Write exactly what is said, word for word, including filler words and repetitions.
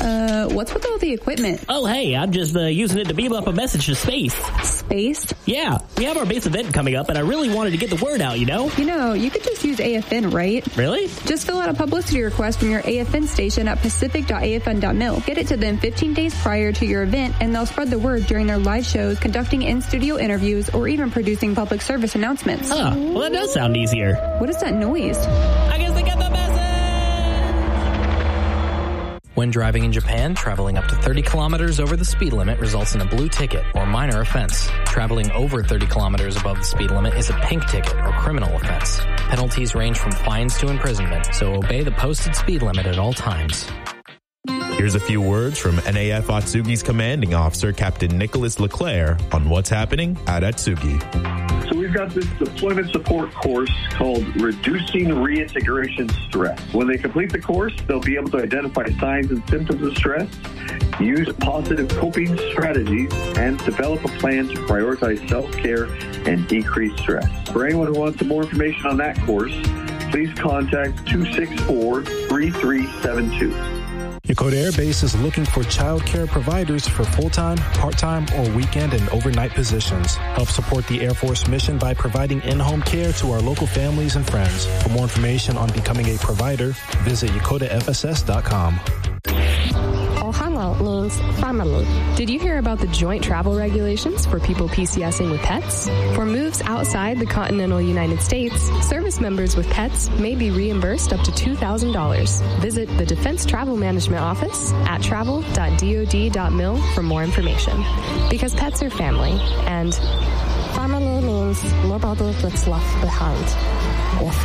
Uh, what's with all the equipment? Oh, hey, I'm just uh, using it to beam up a message to space. Space? Yeah, we have our base event coming up, and I really wanted to get the word out, you know? You know, you could just use A F N, right? Really? Just fill out a publicity request from your A F N station at pacific dot A F N dot mil. Get it to them fifteen days prior to your event, and they'll spread the word during their live shows, conducting in-studio interviews, or even producing public service announcements. Huh, well, that does sound easier. What is that noise? I guess they got the message! When driving in Japan, traveling up to thirty kilometers over the speed limit results in a blue ticket or minor offense. Traveling over thirty kilometers above the speed limit is a pink ticket or criminal offense. Penalties range from fines to imprisonment, so obey the posted speed limit at all times. Here's a few words from N A F Atsugi's commanding officer, Captain Nicholas Leclerc, on what's happening at Atsugi. So we've got this deployment support course called Reducing Reintegration Stress. When they complete the course, they'll be able to identify signs and symptoms of stress, use positive coping strategies, and develop a plan to prioritize self-care and decrease stress. For anyone who wants some more information on that course, please contact two six four, three three seven two. Yokota Air Base is looking for child care providers for full-time, part-time, or weekend and overnight positions. Help support the Air Force mission by providing in-home care to our local families and friends. For more information on becoming a provider, visit yokota f s s dot com. Ohana means family. Did you hear about the joint travel regulations for people PCSing with pets? For moves outside the continental United States, service members with pets may be reimbursed up to two thousand dollars. Visit the Defense Travel Management Office at travel dot dod dot mil for more information. Because pets are family, and family means nobody gets left behind. With